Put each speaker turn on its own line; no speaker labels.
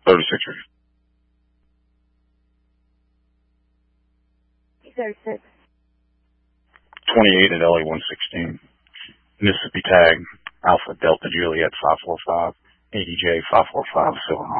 36ers.
36.
28 at LA 116. Mississippi tag, Alpha Delta Juliet 545, ADJ 545 Silver.